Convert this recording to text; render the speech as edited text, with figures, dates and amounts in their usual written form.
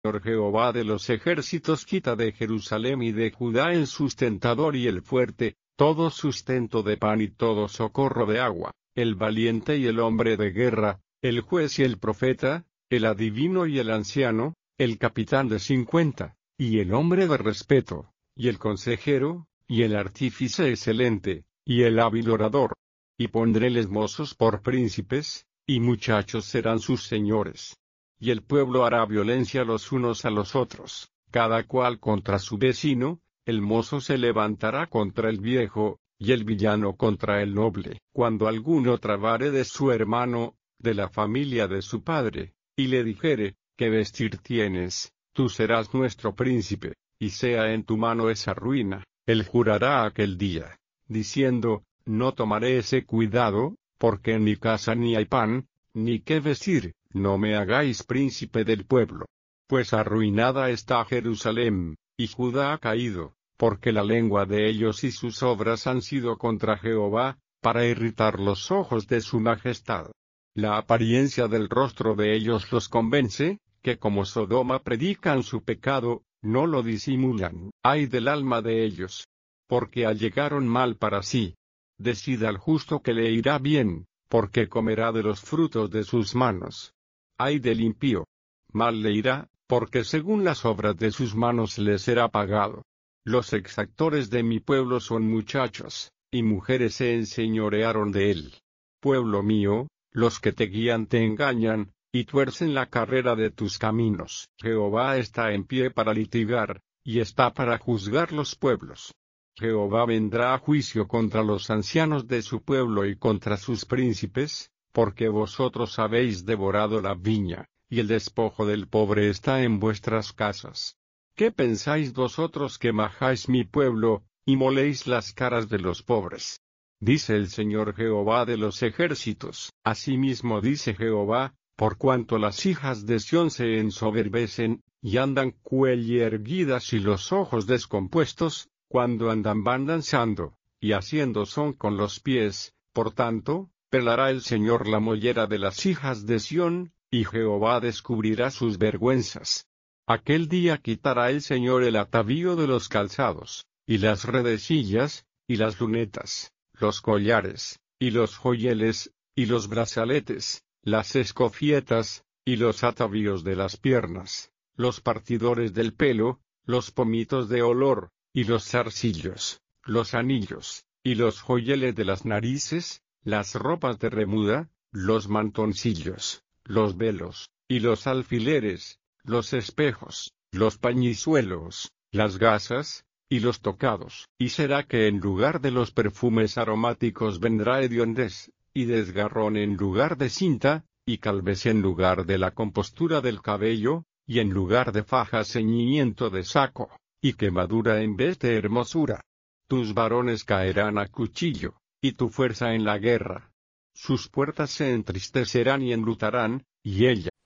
Jehová de los ejércitos quita de Jerusalén y de Judá el sustentador y el fuerte, todo sustento de pan y todo socorro de agua, el valiente y el hombre de guerra, el juez y el profeta, el adivino y el anciano, el capitán de 50, y el hombre de respeto, y el consejero, y el artífice excelente, y el hábil orador. Y pondréles mozos por príncipes, y muchachos serán sus señores. Y el pueblo hará violencia los unos a los otros, cada cual contra su vecino, el mozo se levantará contra el viejo, y el villano contra el noble. Cuando alguno trabare de su hermano, de la familia de su padre, y le dijere, ¿qué vestir tienes? Tú serás nuestro príncipe, y sea en tu mano esa ruina, él jurará aquel día, diciendo, no tomaré ese cuidado, porque en mi casa ni hay pan, ni qué vestir, no me hagáis príncipe del pueblo. Pues arruinada está Jerusalén, y Judá ha caído, porque la lengua de ellos y sus obras han sido contra Jehová, para irritar los ojos de su majestad. La apariencia del rostro de ellos los convence, que como Sodoma predican su pecado, no lo disimulan. Ay del alma de ellos, porque allegaron mal para sí. Decid al justo que le irá bien, porque comerá de los frutos de sus manos. Ay del impío, mal le irá, porque según las obras de sus manos le será pagado. Los exactores de mi pueblo son muchachos, y mujeres se enseñorearon de él. Pueblo mío, los que te guían te engañan, y tuercen la carrera de tus caminos. Jehová está en pie para litigar, y está para juzgar los pueblos. Jehová vendrá a juicio contra los ancianos de su pueblo y contra sus príncipes, porque vosotros habéis devorado la viña, y el despojo del pobre está en vuestras casas. ¿Qué pensáis vosotros que majáis mi pueblo, y moléis las caras de los pobres? Dice el Señor Jehová de los ejércitos. Asimismo dice Jehová, por cuanto las hijas de Sión se ensoberbecen, y andan cuello erguidas y los ojos descompuestos, cuando van danzando, y haciendo son con los pies, por tanto, pelará el Señor la mollera de las hijas de Sión, y Jehová descubrirá sus vergüenzas. Aquel día quitará el Señor el atavío de los calzados, y las redecillas, y las lunetas, los collares, y los joyeles, y los brazaletes, las escofietas, y los atavíos de las piernas, los partidores del pelo, los pomitos de olor, y los zarcillos, los anillos, y los joyeles de las narices, las ropas de remuda, los mantoncillos, los velos, y los alfileres, los espejos, los pañizuelos, las gasas, y los tocados. Y será que en lugar de los perfumes aromáticos vendrá hediondez, y desgarrón en lugar de cinta, y calvez en lugar de la compostura del cabello, y en lugar de faja ceñimiento de saco, y quemadura en vez de hermosura. Tus varones caerán a cuchillo, y tu fuerza en la guerra. Sus puertas se entristecerán y enlutarán, y ella